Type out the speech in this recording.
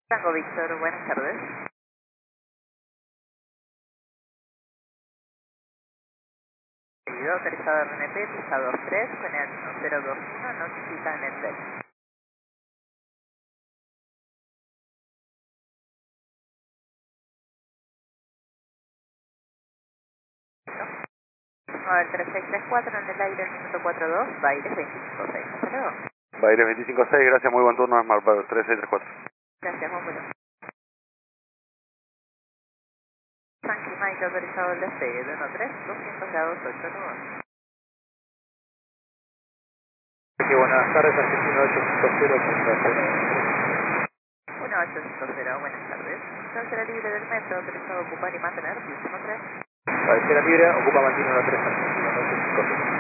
Tango Víctor, buenas tardes. Pedido autorizado RNP, pista 23, con el 021, notifica en el TEL. A ver, 3634 en el aire, minuto 42, Baires 256. Hasta luego. Baires 256, gracias, muy buen turno, Smart Power 3634. Gracias, buen vuelo. San Mike autorizado el despegue de 13, 200 grados 8 nudos. Sí, buenas tardes, Argentina 850, presentación. 1850, buenas tardes. Tercera libre del metro, autorizado a ocupar y mantener, pista 3. Cabecera libre, ocupa mantiene 13, Argentina 850.